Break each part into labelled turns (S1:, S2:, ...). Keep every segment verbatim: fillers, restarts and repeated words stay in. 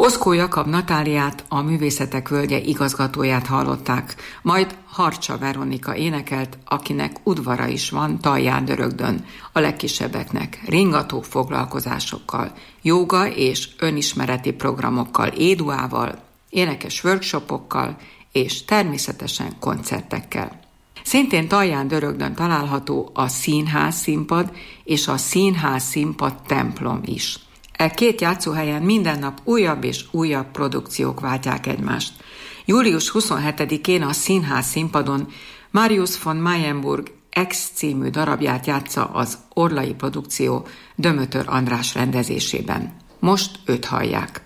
S1: Oszkó Jakab Natáliát, a Művészetek Völgye igazgatóját hallották, majd Harcsa Veronika énekelt, akinek udvara is van Talján-Dörögdön, a legkisebbeknek ringató foglalkozásokkal, jóga és önismereti programokkal, éduával, énekes workshopokkal és természetesen koncertekkel. Szintén Talján-Dörögdön található a Színház színpad és a Színház színpad templom is. E két játszóhelyen minden nap újabb és újabb produkciók váltják egymást. július huszonhetedikén a Színház színpadon Marius von Mayenburg X című darabját játsza az Orlai produkció Dömötör András rendezésében. Most őt hallják.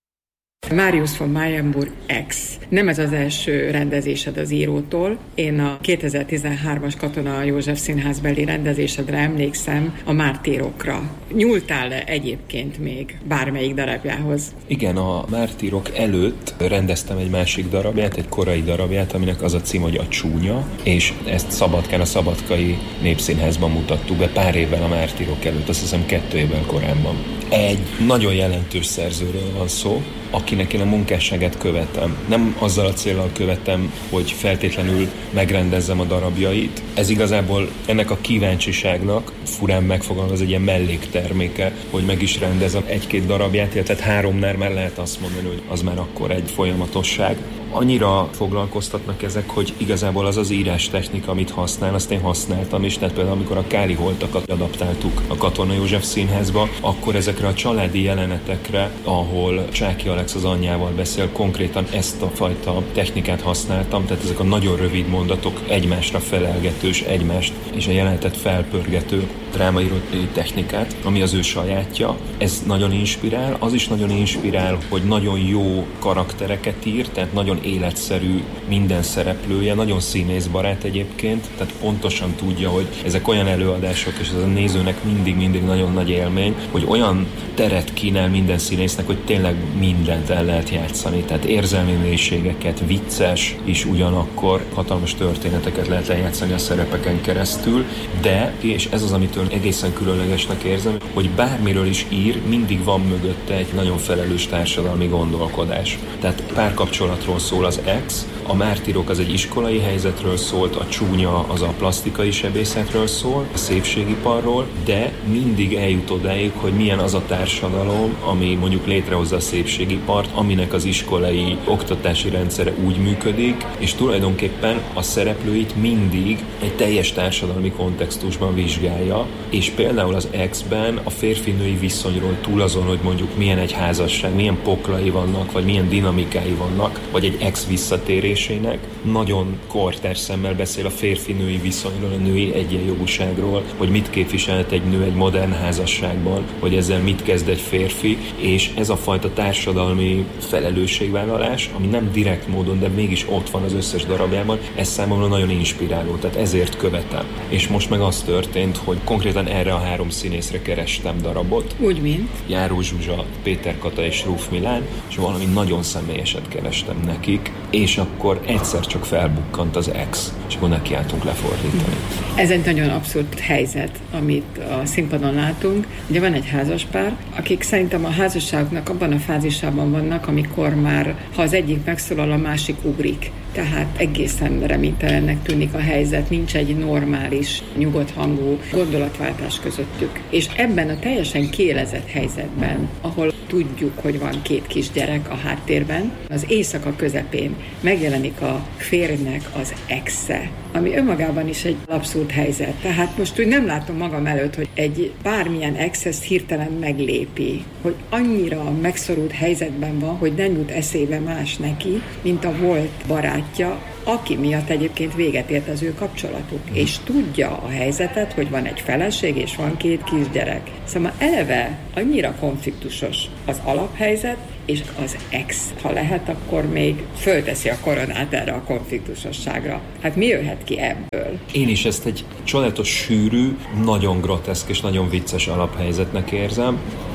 S2: Marius von Mayenburg X. Nem ez az első rendezésed az írótól. Én a kétezer-tizenhármas Katona József Színházbeli rendezésedre emlékszem, a Mártírokra. Nyúltál egyébként még bármelyik darabjához?
S3: Igen, a Mártírok előtt rendeztem egy másik darabját, egy korai darabját, aminek az a cím, hogy A csúnya, és ezt Szabadkán, a Szabadkai Népszínházban mutattuk be pár évvel a Mártírok előtt, azt hiszem kettő évvel korábban. Egy nagyon jelentős szerzőről van szó, akinek én a munkásságát követem. Nem azzal a céllal követem, hogy feltétlenül megrendezzem a darabjait. Ez igazából ennek a kíváncsiságnak, furán megfogalmaz, egy ilyen mellékterméke, hogy meg is rendezem egy-két darabját, tehát háromnál már lehet azt mondani, hogy az már akkor egy folyamatosság. Annyira foglalkoztatnak ezek, hogy igazából az az írás technika, amit használ, azt én használtam is. Tehát például amikor a Káli holtakat adaptáltuk a Katona József Színházba, akkor ezekre a családi jelenetekre, ahol Csáky Alex az anyjával beszél, konkrétan ezt a fajta technikát használtam, tehát ezek a nagyon rövid mondatok, egymásra felelgetős, egymást és a jelenetet felpörgető drámaírói technikát, ami az ő sajátja. Ez nagyon inspirál, az is nagyon inspirál, hogy nagyon jó karaktereket ír, tehát nagyon életszerű minden szereplője, nagyon színészbarát egyébként, tehát pontosan tudja, hogy ezek olyan előadások, és ez a nézőnek mindig-mindig nagyon nagy élmény, hogy olyan teret kínál minden színésznek, hogy tényleg mindent el lehet játszani, tehát érzelmi mélységeket, vicces is ugyanakkor, hatalmas történeteket lehet lejátszani a szerepeken keresztül, de, és ez az, amitől egészen különlegesnek érzem, hogy bármiről is ír, mindig van mögötte egy nagyon felelős társadalmi gondolkodás. Tehát párkapcsolatról szól az X, a Mártírok az egy iskolai helyzetről szólt, a Csúnya az a plastikai sebészetről szól, a szépségiparról, de mindig eljut odáig, hogy milyen az a társadalom, ami mondjuk létrehozza a szépségipart, aminek az iskolai oktatási rendszere úgy működik, és tulajdonképpen a szereplőit mindig egy teljes társadalmi kontextusban vizsgálja, és például az X-ben a férfi-női viszonyról túl azon, hogy mondjuk milyen egy házasság, milyen poklai vannak, vagy milyen dinamikái vannak, vagy egy ex visszatérésének, nagyon kortárs szemmel beszél a férfi-női viszonyról, a női egyenjogúságról, hogy mit képviselhet egy nő egy modern házasságban, hogy ezzel mit kezd egy férfi, és ez a fajta társadalmi felelősségvállalás, ami nem direkt módon, de mégis ott van az összes darabjában, ez számomra nagyon inspiráló, tehát ezért követem. És most meg az történt, hogy konkrétan erre a három színészre kerestem darabot.
S2: Úgy, mint?
S3: Járó Zsuzsa, Péter Kata és Ruf Milán, és valami nagyon személyeset kerestem nekik, és akkor egyszer csak felbukkant az X, és akkor nekiálltunk lefordítani.
S2: Ez egy nagyon abszurd helyzet, amit a színpadon látunk. Ugye van egy házaspár, akik szerintem a házasságnak abban a fázisában vannak, amikor már, ha az egyik megszólal, a másik ugrik. Tehát egészen reménytelennek tűnik a helyzet, nincs egy normális, nyugodt hangú gondolatváltás közöttük. És ebben a teljesen kiélezett helyzetben, ahol tudjuk, hogy van két kisgyerek a háttérben, az éjszaka közepén megjelenik a férjnek az exe, ami önmagában is egy abszurd helyzet. Tehát most úgy nem látom magam előtt, hogy egy bármilyen ex ezt hirtelen meglépi, hogy annyira megszorult helyzetben van, hogy nem jut eszébe más neki, mint a volt barátja, aki miatt egyébként véget ért az ő kapcsolatuk, mm. és tudja a helyzetet, hogy van egy feleség, és van két kisgyerek. Szóval eleve annyira konfliktusos az alaphelyzet, és az ex, ha lehet, akkor még fölteszi a koronát erre a konfliktusosságra. Hát mi jöhet ki ebből?
S3: Én is ezt egy csodálatos, sűrű, nagyon groteszk és nagyon vicces alaphelyzetnek érzem.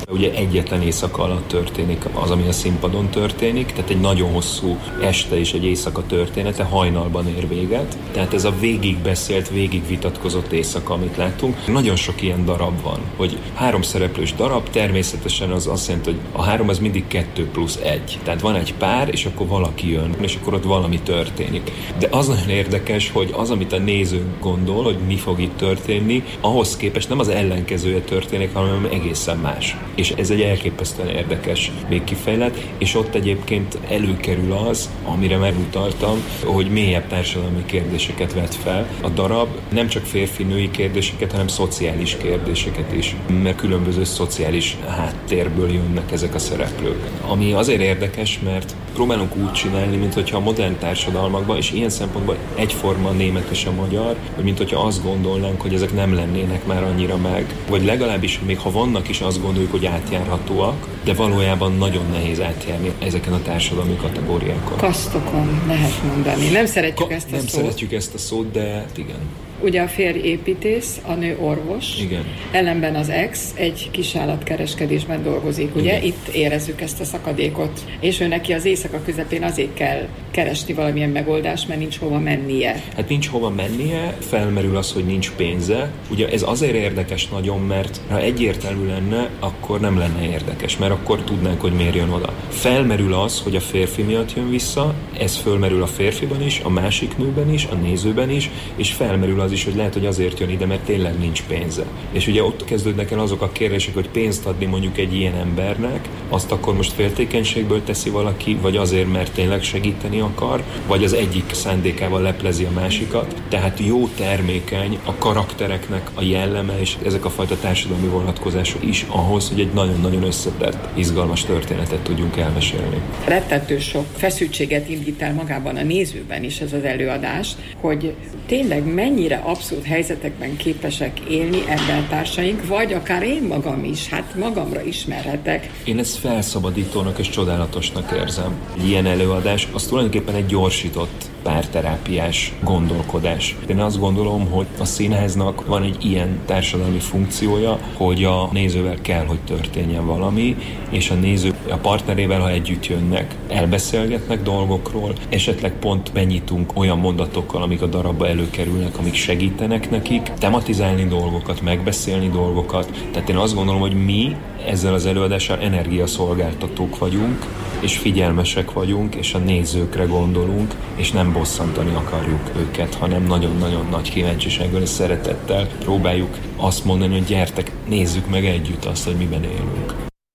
S3: Ugye egyetlen éjszaka alatt történik az, ami a színpadon történik, tehát egy nagyon hosszú este és egy éjszaka története hajnalban ér véget. Tehát ez a végigbeszélt, végigvitatkozott éjszaka, amit láttunk. Nagyon sok ilyen darab van, hogy három szereplős darab, természetesen az azt jelenti, hogy a három az mindig kettő plusz egy. Tehát van egy pár, és akkor valaki jön, és akkor ott valami történik. De az nagyon érdekes, hogy az, amit a néző gondol, hogy mi fog itt történni, ahhoz képest nem az ellenkezője történik, hanem egészen más. És ez egy elképesztően érdekes végkifejlet, és ott egyébként előkerül az, amire már utaltam, hogy mélyebb társadalmi kérdéseket vet fel. A darab nem csak férfi-női kérdéseket, hanem szociális kérdéseket is, mert különböző szociális háttérből jönnek ezek a szereplők. Ami azért érdekes, mert próbálunk úgy csinálni, mint hogyha a modern társadalmakban, és ilyen szempontból egyforma a német és a magyar, hogy mint hogyha azt gondolnánk, hogy ezek nem lennének már annyira meg. Vagy legalábbis, még ha vannak is, azt gondoljuk, hogy átjárhatóak, de valójában nagyon nehéz átjárni ezeken a társadalmi kategóriákon.
S2: Kasztokon lehet mondani. Nem szeretjük Ka- ezt a
S3: nem
S2: szót.
S3: Nem szeretjük ezt a szót, de igen.
S2: Ugye a férj építész, a nő orvos,
S3: igen.
S2: Ellenben az ex egy kisállatkereskedésben dolgozik, ugye? Igen. Itt érezzük ezt a szakadékot. És ő neki az éjszaka közepén azért kell keresni valamilyen megoldást, mert nincs hova mennie.
S3: Hát nincs hova mennie, felmerül az, hogy nincs pénze. Ugye ez azért érdekes nagyon, mert ha egyértelmű lenne, akkor nem lenne érdekes, mert akkor tudnánk, hogy miért jön oda. Felmerül az, hogy a férfi miatt jön vissza, ez fölmerül a férfiban is, a másik nőben is, a nézőben is, és felmerül az is, hogy lehet, hogy azért jön ide, mert tényleg nincs pénze. És ugye ott kezdődnek el azok a kérdések, hogy pénzt adni mondjuk egy ilyen embernek, azt akkor most féltékenységből teszi valaki, vagy azért, mert tényleg segíteni akar, vagy az egyik szándékával leplezi a másikat. Tehát jó termékeny a karaktereknek a jelleme, és ezek a fajta társadalmi vonatkozások is ahhoz, hogy egy nagyon-nagyon összetett, izgalmas történetet tudjunk elmesélni.
S2: Rettentő sok feszültséget indít el magában a nézőben is ez az előadás, hogy tényleg mennyire abszurd helyzetekben képesek élni embertársaink, vagy akár én magam is, hát magamra ismerhetek.
S3: Én ezt felszabadítónak és csodálatosnak érzem. Egy ilyen előadás, az tulajdonképpen egy gyorsított párterápiás gondolkodás. Én azt gondolom, hogy a színháznak van egy ilyen társadalmi funkciója, hogy a nézővel kell, hogy történjen valami, és a néző a partnerével, ha együtt jönnek, elbeszélgetnek dolgokról, esetleg pont benyitunk olyan mondatokkal, amik a darabba előkerülnek, amik segítenek nekik, tematizálni dolgokat, megbeszélni dolgokat. Tehát én azt gondolom, hogy mi ezzel az előadással energiaszolgáltatók vagyunk, és figyelmesek vagyunk, és a nézőkre gondolunk, és nem bosszantani akarjuk őket, hanem nagyon-nagyon nagy kíváncsisággal és szeretettel próbáljuk azt mondani, hogy gyertek, nézzük meg együtt azt, hogy miben élünk.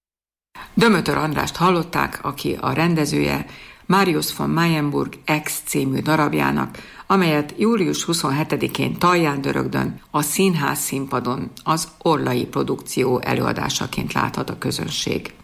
S1: Dömötör Andrást hallották, aki a rendezője Marius von Mayenburg Ex című darabjának, amelyet július huszonhetedikén Taljándörögdön a színház színpadon az Orlai produkció előadásaként láthat a közönség.